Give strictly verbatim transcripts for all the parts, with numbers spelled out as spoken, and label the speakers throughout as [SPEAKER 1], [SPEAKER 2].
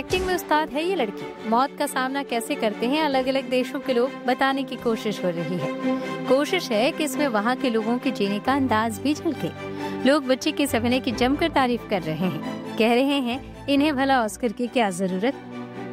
[SPEAKER 1] Acting में उस्ताद है ये लड़की। मौत का सामना कैसे करते हैं अलग अलग देशों के लोग बताने की कोशिश हो रही है। कोशिश है कि इसमें वहाँ के लोगों के जीने का अंदाज भी झलके। लोग बच्चे के सपने की जमकर तारीफ कर रहे हैं, कह रहे हैं इन्हें भला ऑस्कर की क्या जरूरत।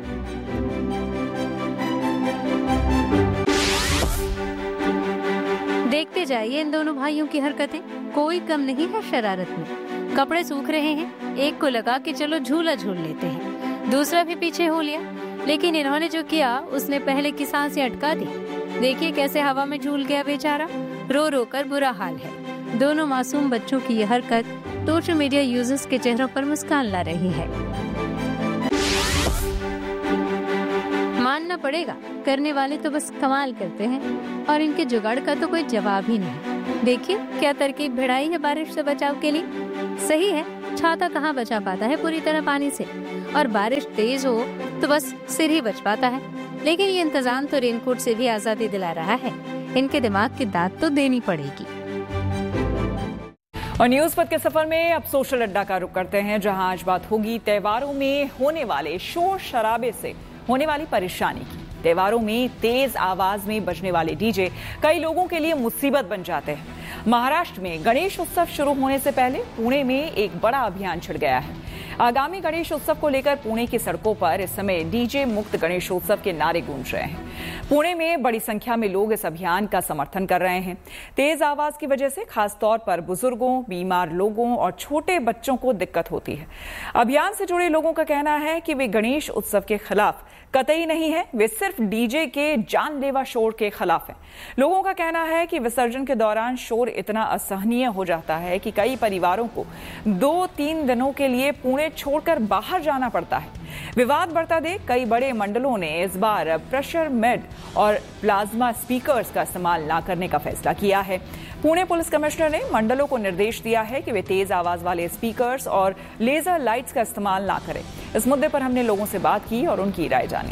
[SPEAKER 1] देखते जाइए इन दोनों भाइयों की हरकतें, कोई कम नहीं है शरारत में। कपड़े सूख रहे हैं, एक को लगा कि चलो झूला झूल लेते हैं, दूसरा भी पीछे हो लिया, लेकिन इन्होंने जो किया उसने पहले की सांसें अटका दी। देखिए कैसे हवा में झूल गया बेचारा, रो रो कर बुरा हाल है। दोनों मासूम बच्चों की यह हरकत सोशल मीडिया यूजर्स के चेहरों पर मुस्कान ला रही है। मानना पड़ेगा, करने वाले तो बस कमाल करते हैं और इनके जुगाड़ का तो कोई जवाब ही नहीं। देखिए क्या तरकीब भिड़ाई है बारिश से बचाव के लिए। सही है, छाता कहाँ बचा पाता है पूरी तरह पानी से, और बारिश तेज हो तो बस सिर ही बच पाता है। लेकिन ये इंतजाम तो रेनकोट से भी आजादी दिला रहा है। इनके दिमाग की दाद तो देनी पड़ेगी।
[SPEAKER 2] और न्यूज पथ के सफर में अब सोशल अड्डा का रुख करते हैं, जहां आज बात होगी त्योहारों में होने वाले शोर शराबे से होने वाली परेशानी की। त्योहारों में तेज आवाज में बजने वाले डीजे कई लोगों के लिए मुसीबत बन जाते हैं। महाराष्ट्र में गणेश उत्सव शुरू होने से पहले पुणे में एक बड़ा अभियान छिड़ गया है। आगामी गणेश उत्सव को लेकर पुणे की सड़कों पर इस समय डीजे मुक्त गणेशोत्सव के नारे गूंज रहे हैं। पुणे में बड़ी संख्या में लोग इस अभियान का समर्थन कर रहे हैं। तेज आवाज की वजह से खासतौर पर बुजुर्गों, बीमार लोगों और छोटे बच्चों को दिक्कत होती है। अभियान से जुड़े लोगों का कहना है कि वे गणेश उत्सव के खिलाफ कतई नहीं है, वे सिर्फ डीजे के जानलेवा शोर के खिलाफ हैं। लोगों का कहना है कि विसर्जन के दौरान शोर इतना असहनीय हो जाता है कि कई परिवारों को दो तीन दिनों के लिए पुणे छोड़कर बाहर जाना पड़ता है। विवाद बढ़ता देख कई बड़े मंडलों ने इस बार प्रेशर मेड और प्लाज्मा स्पीकर्स का इस्तेमाल न करने का फैसला किया है। पुणे पुलिस कमिश्नर ने मंडलों को निर्देश दिया है कि वे तेज आवाज वाले स्पीकर्स और लेजर लाइट्स का इस्तेमाल न करें। इस मुद्दे पर हमने लोगों से बात की और उनकी राय जानी।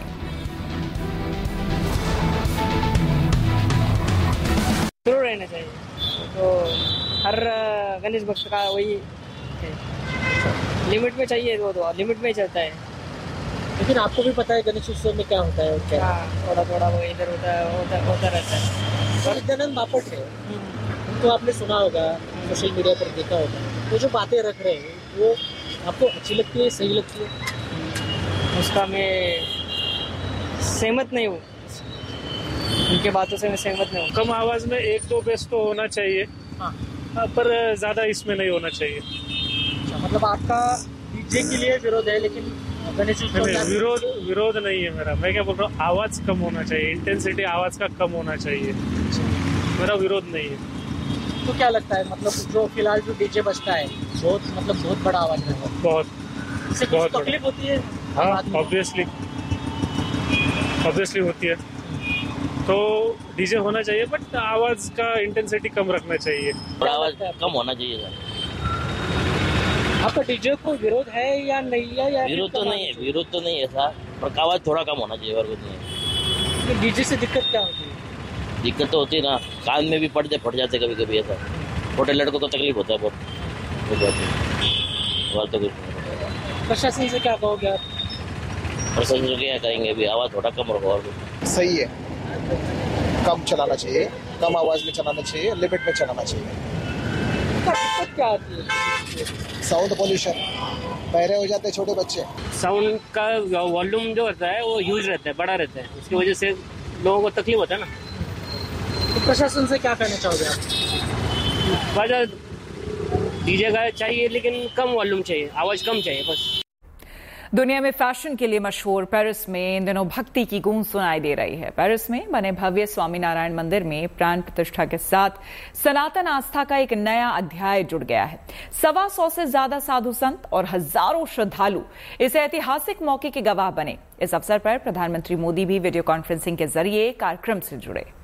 [SPEAKER 3] जरूर रहना चाहिए, तो हर गणेश भक्त का वही है। लिमिट में चाहिए, वो तो लिमिट में ही चलता है।
[SPEAKER 4] लेकिन आपको भी पता है गणेश उत्सव में क्या होता है क्या?
[SPEAKER 3] हाँ, थोड़ा थोड़ा वो इधर होता होता होता रहता है।
[SPEAKER 4] और नित्यानंद बापट है, तो आपने सुना होगा, सोशल मीडिया पर देखा होगा, वो जो बातें रख रहे हैं वो आपको अच्छी लगती है, सही लगती है?
[SPEAKER 3] उसका मैं सहमत नहीं हूँ, उनके बातों से मैं सहमत नहीं हूँ।
[SPEAKER 5] कम आवाज में एक दो बेस तो होना चाहिए,
[SPEAKER 4] हाँ,
[SPEAKER 5] पर ज्यादा इसमें नहीं होना चाहिए।
[SPEAKER 4] अच्छा, मतलब आपका डीजे के लिए विरोध है, लेकिन गणेश उत्सव
[SPEAKER 5] विरोध विरोध नहीं है मेरा। मैं क्या बोल रहा हूँ, आवाज कम होना चाहिए, इंटेंसिटी आवाज का कम होना चाहिए, मेरा विरोध नहीं है।
[SPEAKER 4] तो क्या लगता है, मतलब जो फिलहाल जो डीजे बजता है बहुत मतलब बहुत बड़ा आवाज है,
[SPEAKER 5] बहुत
[SPEAKER 4] इससे कुछ तकलीफ होती है?
[SPEAKER 5] हाँ, ऑब्वियसली ऑब्वियसली होती है। तो डीजे होना चाहिए, बट आवाज का इंटेंसिटी कम रखना चाहिए,
[SPEAKER 6] आवाज कम होना चाहिए सर।
[SPEAKER 4] आपका डीजे को विरोध है या नहीं है? या
[SPEAKER 6] विरोध तो नहीं है, विरोध तो नहीं है सर, पर आवाज थोड़ा कम होना चाहिए और कुछ नहीं है।
[SPEAKER 4] डीजे से दिक्कत क्या होती है?
[SPEAKER 6] दिक्कत तो होती है ना, कान में भी पड़ते फट जाते कभी कभी ऐसा। छोटे लड़कों को तकलीफ होता है बहुत, बहुत तो कुछ नहीं।
[SPEAKER 4] प्रशासन से क्या कहोगे आप?
[SPEAKER 6] प्रशासन से क्या करेंगे, अभी आवाज थोड़ा कम रखो और कुछ।
[SPEAKER 7] सही है, कम चलाना चाहिए, कम आवाज में चलाना चाहिए, लिमिट में चलाना चाहिए।
[SPEAKER 4] दिक्कत क्या आती है?
[SPEAKER 7] साउंड पोल्यूशन, बहरे हो जाते हैं छोटे बच्चे।
[SPEAKER 8] साउंड का वॉल्यूम जो होता है वो ह्यूज रहता है, बड़ा रहता है, उसकी वजह से लोगों को तकलीफ होता है ना।
[SPEAKER 4] तो प्रशासन से क्या कहना चाहोगे आप?
[SPEAKER 8] वजह डीजे का चाहिए, लेकिन कम वॉल्यूम चाहिए, आवाज कम चाहिए बस।
[SPEAKER 2] दुनिया में फैशन के लिए मशहूर पेरिस में इन दिनों भक्ति की गूंज सुनाई दे रही है। पेरिस में बने भव्य स्वामीनारायण मंदिर में प्राण प्रतिष्ठा के साथ सनातन आस्था का एक नया अध्याय जुड़ गया है। सवा सौ से ज्यादा साधु संत और हजारों श्रद्धालु इस ऐतिहासिक मौके के गवाह बने। इस अवसर पर प्रधानमंत्री मोदी भी वीडियो कॉन्फ्रेंसिंग के जरिए कार्यक्रम से जुड़े।